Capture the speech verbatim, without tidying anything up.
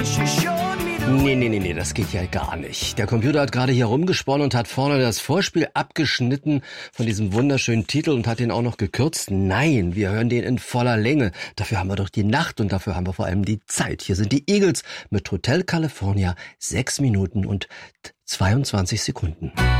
Nee, nee, nee, nee, das geht ja gar nicht. Der Computer hat gerade hier rumgesponnen und hat vorne das Vorspiel abgeschnitten von diesem wunderschönen Titel und hat den auch noch gekürzt. Nein, wir hören den in voller Länge. Dafür haben wir doch die Nacht und dafür haben wir vor allem die Zeit. Hier sind die Eagles mit Hotel California, sechs Minuten und zweiundzwanzig Sekunden.